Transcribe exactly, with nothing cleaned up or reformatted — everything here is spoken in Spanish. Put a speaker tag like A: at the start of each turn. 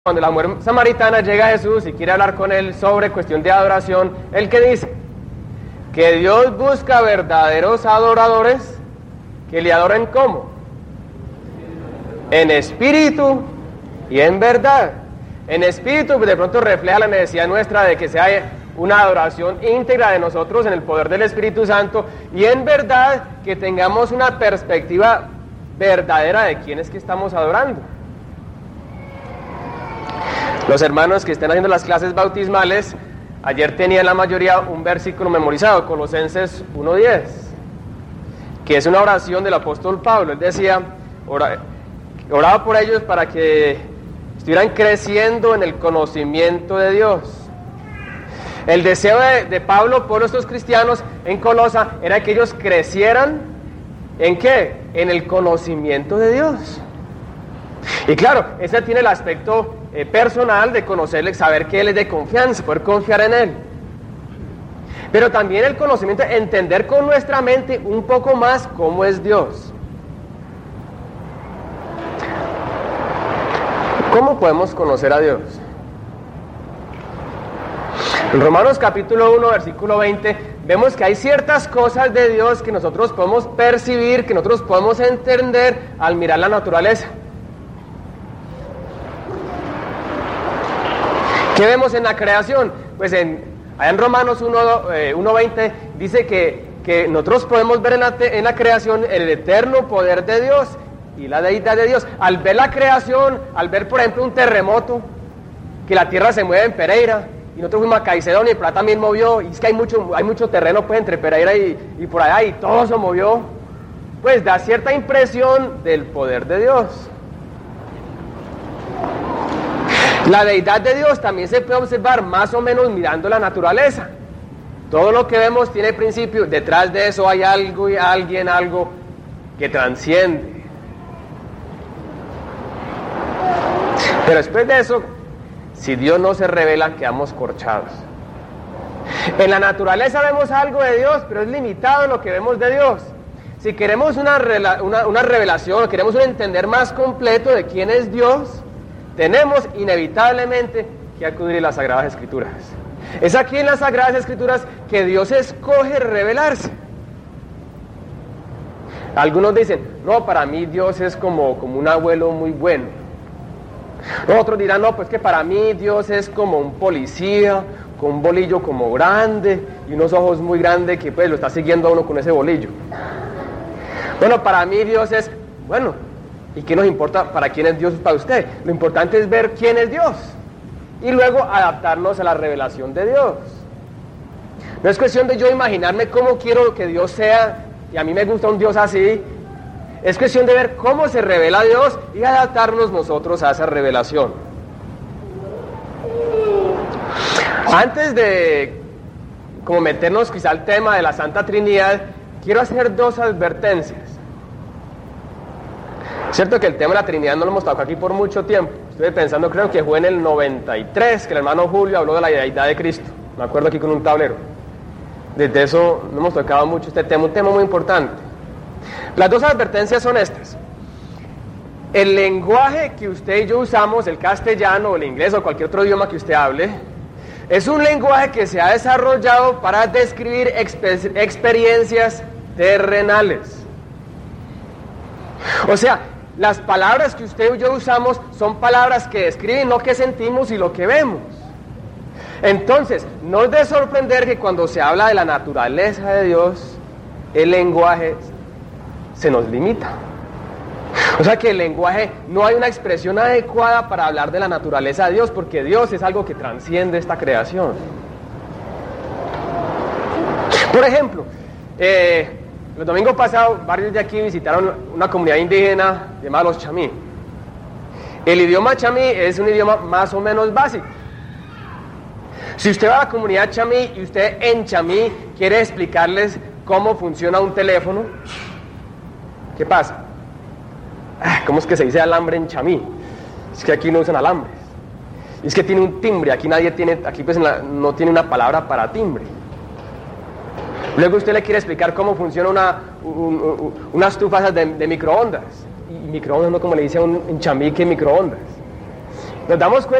A: Cuando la mujer samaritana llega a Jesús y quiere hablar con él sobre cuestión de adoración, ¿él qué dice? Que Dios busca verdaderos adoradores que le adoren ¿cómo? En espíritu y en verdad. En espíritu, pues de pronto refleja la necesidad nuestra de que sea una adoración íntegra de nosotros en el poder del Espíritu Santo, y en verdad que tengamos una perspectiva verdadera de quién es que estamos adorando. Los hermanos que estén haciendo las clases bautismales, ayer tenían la mayoría un versículo memorizado, Colosenses uno diez, que es una oración del apóstol Pablo. Él decía, ora, oraba por ellos para que estuvieran creciendo en el conocimiento de Dios. El deseo de, de Pablo por estos cristianos en Colosa era que ellos crecieran, ¿en qué? En el conocimiento de Dios. Y claro, ese tiene el aspecto eh, personal de conocerle, saber que Él es de confianza, poder confiar en Él. Pero también el conocimiento, entender con nuestra mente un poco más cómo es Dios. ¿Cómo podemos conocer a Dios? En Romanos capítulo uno, versículo veinte, vemos que hay ciertas cosas de Dios que nosotros podemos percibir, que nosotros podemos entender al mirar la naturaleza. ¿Qué vemos en la creación? Pues en, allá en Romanos uno veinte dice que, que nosotros podemos ver en la, en la creación el eterno poder de Dios y la deidad de Dios. Al ver la creación, al ver por ejemplo un terremoto, que la tierra se mueve en Pereira, y nosotros fuimos a Caicedo y Plata también movió, y es que hay mucho, hay mucho terreno pues entre Pereira y, y por allá, y todo se movió, pues da cierta impresión del poder de Dios. La deidad de Dios también se puede observar más o menos mirando la naturaleza. Todo lo que vemos tiene principio, detrás de eso hay algo y alguien, algo que trasciende. Pero después de eso, si Dios no se revela, quedamos corchados. En la naturaleza vemos algo de Dios, pero es limitado lo que vemos de Dios. Si queremos una, una, una revelación, queremos un entender más completo de quién es Dios, tenemos inevitablemente que acudir a las Sagradas Escrituras. Es aquí en las Sagradas Escrituras que Dios escoge revelarse. Algunos dicen, no, para mí Dios es como, como un abuelo muy bueno. Otros dirán, no, pues que para mí Dios es como un policía, con un bolillo como grande y unos ojos muy grandes que pues lo está siguiendo a uno con ese bolillo. Bueno, para mí Dios es, bueno, ¿y qué nos importa para quién es Dios para usted? Lo importante es ver quién es Dios y luego adaptarnos a la revelación de Dios. No es cuestión de yo imaginarme cómo quiero que Dios sea y a mí me gusta un Dios así. Es cuestión de ver cómo se revela Dios y adaptarnos nosotros a esa revelación. Antes de como meternos quizá al tema de la Santa Trinidad, quiero hacer dos advertencias. Es cierto que el tema de la Trinidad no lo hemos tocado aquí por mucho tiempo. Estoy pensando, creo que fue en el noventa y tres que el hermano Julio habló de la deidad de Cristo. Me acuerdo aquí con un tablero. Desde eso no hemos tocado mucho este tema, un tema muy importante. Las dos advertencias son estas. El lenguaje que usted y yo usamos, el castellano, el inglés o cualquier otro idioma que usted hable, es un lenguaje que se ha desarrollado para describir exper- experiencias terrenales. O sea, las palabras que usted y yo usamos son palabras que describen lo que sentimos y lo que vemos. Entonces, no es de sorprender que cuando se habla de la naturaleza de Dios, el lenguaje se nos limita. O sea que el lenguaje, no hay una expresión adecuada para hablar de la naturaleza de Dios, porque Dios es algo que trasciende esta creación. Por ejemplo, eh, el domingo pasado varios de aquí visitaron una comunidad indígena llamada los chamí. El idioma chamí es un idioma más o menos básico. Si usted va a la comunidad chamí y usted en chamí quiere explicarles cómo funciona un teléfono, ¿qué pasa? ¿Cómo es que se dice alambre en chamí? Es que aquí no usan alambres. Es que tiene un timbre, aquí nadie tiene, aquí pues la, no tiene una palabra para timbre. Luego usted le quiere explicar cómo funciona una, un, un, una estufa de, de microondas. Y microondas no como le dice a un en chamí que microondas. Nos damos cuenta